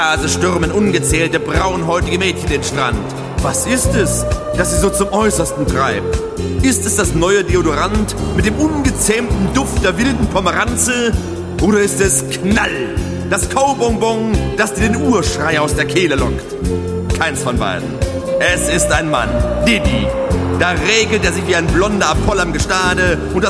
Also stürmen ungezählte braunhäutige Mädchen den Strand. Was ist es, das sie so zum Äußersten treibt? Ist es das neue Deodorant mit dem ungezähmten Duft der wilden Pomeranze? Oder ist es Knall, das Kaubonbon, das dir den Urschrei aus der Kehle lockt? Keins von beiden. Es ist ein Mann, Didi. Da regelt er sich wie ein blonder Apoll am Gestade und das